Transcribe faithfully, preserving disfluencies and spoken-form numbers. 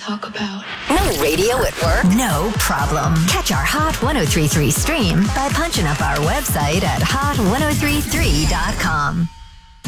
talk about. No radio at work? No problem. Catch our Hot ten thirty-three stream by punching up our website at hot ten thirty-three dot com.